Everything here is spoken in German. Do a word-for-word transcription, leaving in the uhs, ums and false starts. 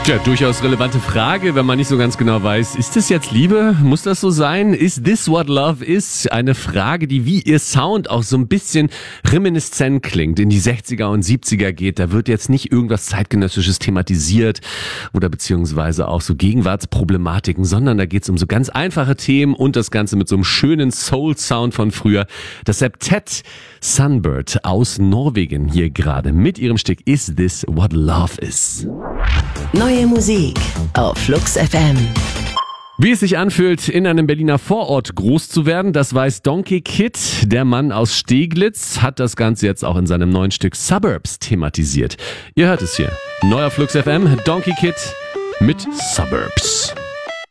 Ja, durchaus relevante Frage, wenn man nicht so ganz genau weiß, ist das jetzt Liebe? Muss das so sein? Is this what love is? Eine Frage, die wie ihr Sound auch so ein bisschen reminiszent klingt, in die sechziger und siebziger geht. Da wird jetzt nicht irgendwas Zeitgenössisches thematisiert oder beziehungsweise auch so Gegenwartsproblematiken, sondern da geht es um so ganz einfache Themen und das Ganze mit so einem schönen Soul-Sound von früher. Das Septett Sunbird aus Norwegen hier gerade mit ihrem Stück Is This What Love Is? Neue Musik auf Flux F M. Wie es sich anfühlt, in einem Berliner Vorort groß zu werden, das weiß Donkey Kid. Der Mann aus Steglitz hat das Ganze jetzt auch in seinem neuen Stück Suburbs thematisiert. Ihr hört es hier. Neuer Flux F M, Donkey Kid mit Suburbs.